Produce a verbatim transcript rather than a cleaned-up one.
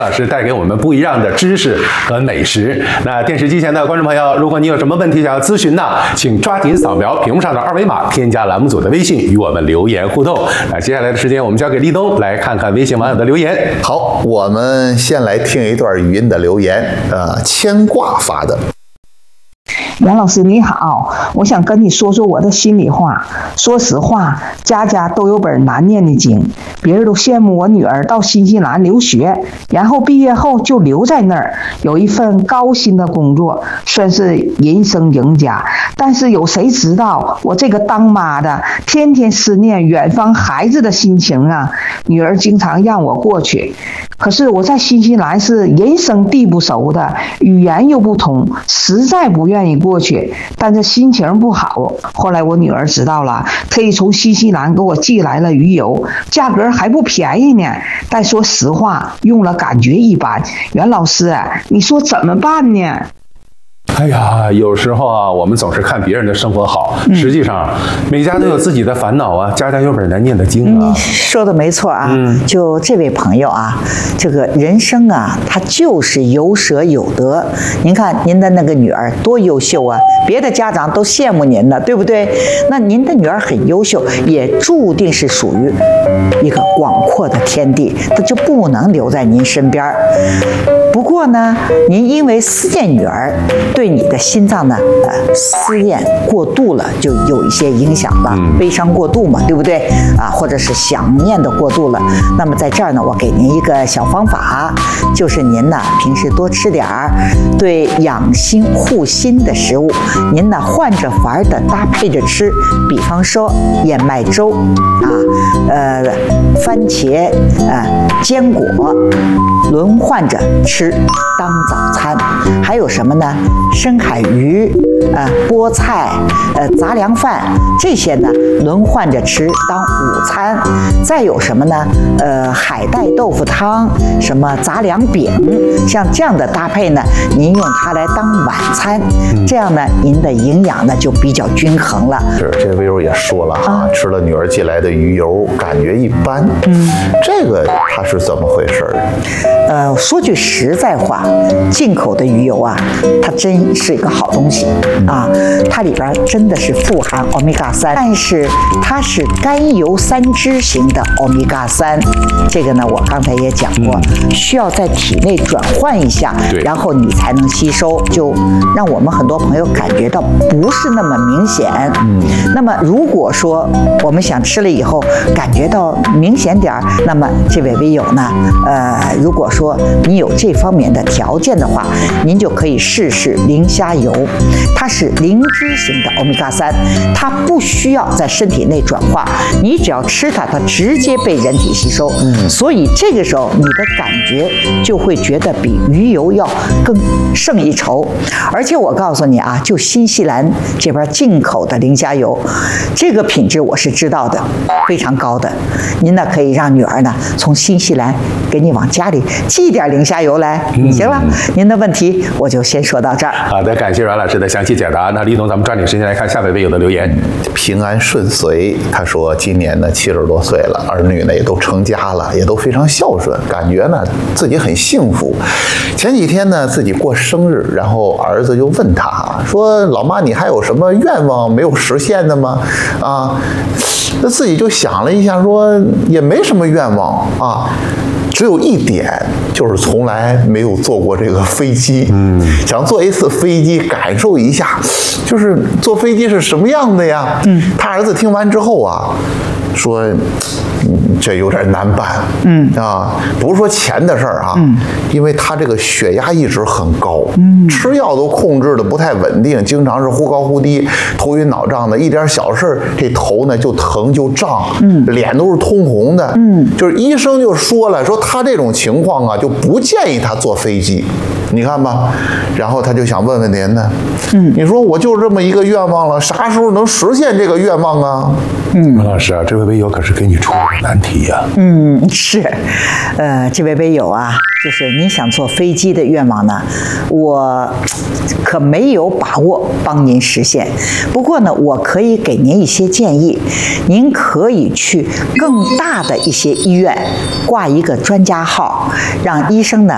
老师带给我们不一样的知识和美食。那电视机前的观众朋友，如果你有什么问题想要咨询呢，请抓紧扫描屏幕上的二维码，添加栏目组的微信与我们留言互动。那接下来的时间，我们交给立冬来看看微信网友的留言。 好，我们先来听一段语音的留言，呃，牵挂发的。 杨老师你好，我想跟你说说我的心里话。说实话，家家都有本难念的经，别人都羡慕我女儿到新西兰留学，然后毕业后就留在那儿，有一份高薪的工作，算是人生赢家。但是有谁知道我这个当妈的天天思念远方孩子的心情啊！女儿经常让我过去，可是我在新西兰是人生地不熟的，语言又不同，实在不愿意过去，但是心情不好。后来我女儿知道了，特意从新西兰给我寄来了鱼油，价格还不便宜呢，但说实话用了感觉一般。袁老师，你说怎么办呢？ 哎呀，有时候啊，我们总是看别人的生活好， 嗯、 实际上每家都有自己的烦恼啊，家家有本难念的经啊。 你说的没错啊， 嗯、 就这位朋友啊，这个人生啊，他就是有舍有得。您看您的那个女儿多优秀啊，别的家长都羡慕您的，对不对？那您的女儿很优秀，也注定是属于一个广阔的天地，她就不能留在您身边。不过呢，您因为思念女儿，对你的心脏呢，呃，思念过度了，就有一些影响了， 嗯、 悲伤过度嘛，对不对？啊，或者是想念的过度了。那么在这儿呢，我给您一个小方法，就是您呢平时多吃点儿对养心护心的食物，您呢换着法儿的搭配着吃，比方说燕麦粥啊，呃，番茄啊、呃，坚果轮换着吃当早餐，还有什么呢？深海鱼、呃菠菜、呃杂粮饭这些呢轮换着吃当午餐。再有什么呢？呃海带豆腐汤、什么杂粮饼，像这样的搭配呢，您用它来当晚餐，这样呢您的营养呢就比较均衡了。 是，这位友也说了哈、啊，吃了女儿寄来的鱼油，感觉一般。嗯，这个它是怎么回事？ 呃，说句实在话，进口的鱼油啊，它真是一个好东西啊，它里边真的是富含欧米伽三，但是它是甘油三酯型的欧米伽三，这个呢我刚才也讲过，嗯、需要在体内转换一下，然后你才能吸收，就让我们很多朋友感觉到不是那么明显。嗯，那么如果说我们想吃了以后感觉到明显点儿，那么这位微友呢，呃，如果说你有这方面的条件的话，您就可以试试磷虾油，它是零脂型的欧米伽三，它不需要在身体内转化，你只要吃它，它直接被人体吸收。嗯，所以这个时候你的感觉就会觉得比鱼油要更胜一筹。而且我告诉你啊，就新西兰这边进口的磷虾油，这个品质我是知道的，非常高的。您呢可以让女儿呢从新西兰给你往家里寄点磷虾油来。嗯、行了，您的问题我就先说到这儿。 好的，感谢阮老师的详细解答。那李总，咱们抓紧时间来看下位微友的留言。 平安顺遂，他说今年呢七十多岁了，儿女呢也都成家了，也都非常孝顺，感觉呢自己很幸福。前几天呢自己过生日，然后儿子就问他说：“老妈，你还有什么愿望没有实现的吗？”啊，那自己就想了一下，说也没什么愿望啊。只有一点，就是从来没有坐过这个飞机，嗯，想坐一次飞机，感受一下，就是坐飞机是什么样的呀？嗯，他儿子听完之后啊，说，这有点难办，嗯啊，不是说钱的事儿啊，嗯，因为他这个血压一直很高，嗯，吃药都控制的不太稳定，经常是忽高忽低，头晕脑胀的，一点小事这头呢就疼就胀，嗯，脸都是通红的，嗯，就是医生就说了，说他这种情况啊，就不建议他坐飞机，你看吧，然后他就想问问您呢，嗯，你说我就这么一个愿望了，啥时候能实现这个愿望啊？ 嗯，王老师啊，这位微友可是给你出了个难题呀、啊。 嗯，是，呃，这位微友啊，就是您想坐飞机的愿望呢，我可没有把握帮您实现。不过呢，我可以给您一些建议，您可以去更大的一些医院挂一个专家号，让医生呢